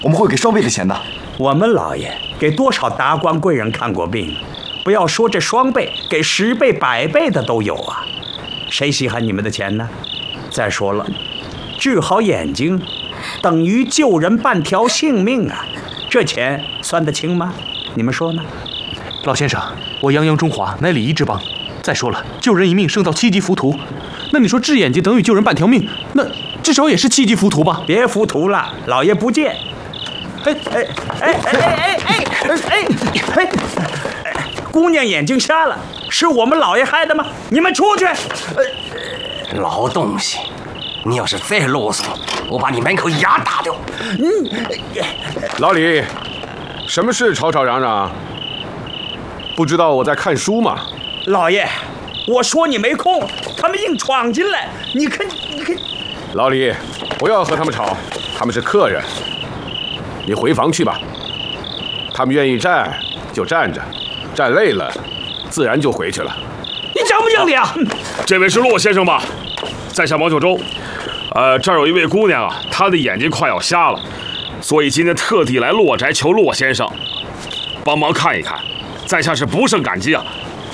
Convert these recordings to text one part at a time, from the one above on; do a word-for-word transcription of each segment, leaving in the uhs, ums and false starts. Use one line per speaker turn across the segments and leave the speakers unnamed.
我们会给双倍的钱的。
我们老爷给多少达官贵人看过病，不要说这双倍，给十倍、百倍的都有啊！谁稀罕你们的钱呢？再说了，治好眼睛，等于救人半条性命啊！这钱算得清吗？你们说呢？
老先生，我泱泱中华乃礼仪之邦。再说了，救人一命胜造七级浮屠。那你说治眼睛等于救人半条命，那至少也是七级浮屠吧？
别浮屠了，老爷不见。哎哎哎哎哎哎哎哎！姑娘眼睛瞎了，是我们老爷害的吗？你们出去！
老东西，你要是再啰嗦，我把你门口牙打掉。
嗯，老李，什么事吵吵嚷嚷？不知道我在看书吗？
老爷，我说你没空，他们硬闯进来，你看，你看。
老李，不要和他们吵，他们是客人。你回房去吧。他们愿意站就站着，站累了，自然就回去了。
你讲不讲理啊？
这位是骆先生吧？在下王九州。呃，这儿有一位姑娘啊，她的眼睛快要瞎了，所以今天特地来骆宅求骆先生帮忙看一看，在下是不胜感激啊。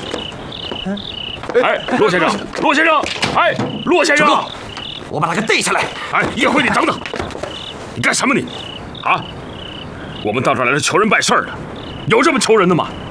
哎，骆先生，骆先生，哎，骆先生，
我把他给逮下来。
哎，叶辉，你等等，你干什么你？啊？我们到这儿来是求人办事儿的，有这么求人的吗？